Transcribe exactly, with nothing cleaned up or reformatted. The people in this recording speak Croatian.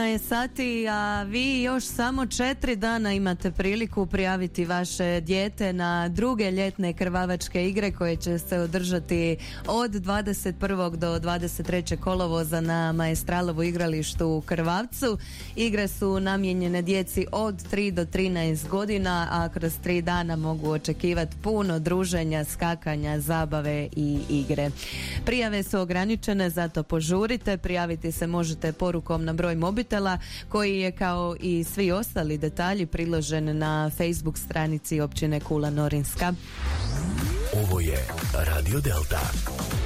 je sati, a vi još samo četiri dana imate priliku prijaviti vaše dijete na druge ljetne krvavačke igre koje će se održati od dvadeset prvog do dvadeset trećeg kolovoza na Maestralovu igralištu u Krvavcu. Igre su namijenjene djeci od tri do trinaest godina, a kroz tri dana mogu očekivati puno druženja, skakanja, zabave i igre. Prijave su ograničene, zato požurite. Prijaviti se možete porukom na broj mobitela koji je kao i svi ostali detalji priložen na Facebook stranici općine Kula Norinska. Ovo je Radio Delta.